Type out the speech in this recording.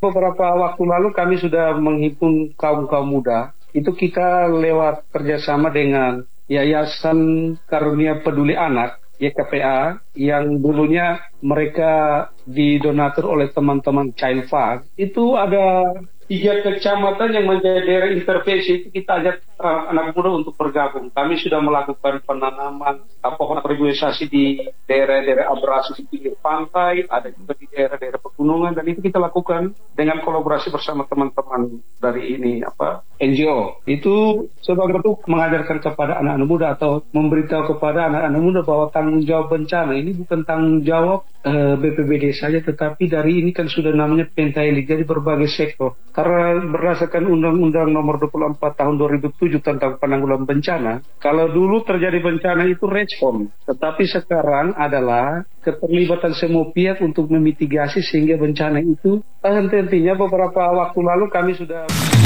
Beberapa waktu lalu kami sudah menghimpun kaum-kaum muda. Itu kita lewat kerjasama dengan Yayasan Karunia Peduli Anak, YKPA, yang dulunya mereka didonatur oleh teman-teman Child Fund. Itu ada 3 kecamatan yang menjadi daerah intervensi, itu kita ajak anak muda untuk bergabung. Kami sudah melakukan penanaman pohon naturalisasi di daerah-daerah abrasi di pinggir pantai, ada juga di daerah-daerah pegunungan, dan itu kita lakukan dengan kolaborasi bersama teman-teman dari NGO. Itu sebagai bentuk mengajarkan kepada anak-anak muda atau memberitahu kepada anak-anak muda bahwa tanggung jawab bencana ini bukan tanggung jawab BPBD saja, tetapi dari ini kan sudah namanya pentahelik, jadi berbagai sektor. Karena berdasarkan Undang-Undang Nomor 24 Tahun 2007 tentang penanggulangan bencana, kalau dulu terjadi bencana itu respon, tetapi sekarang adalah keterlibatan semua pihak untuk memitigasi sehingga bencana itu henti-hentinya. Beberapa waktu lalu kami sudah